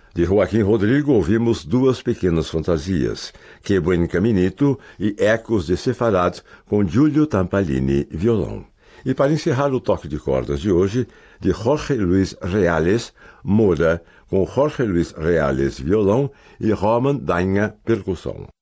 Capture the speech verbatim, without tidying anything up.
De Joaquim Rodrigo ouvimos Duas Pequenas Fantasias, Que Buen Caminito e Ecos de Sefarad com Giulio Tampalini, violão. E para encerrar o toque de cordas de hoje, de Jorge Luis Reales, Moda, com Jorge Luis Reales, violão e Roman Daña, percussão.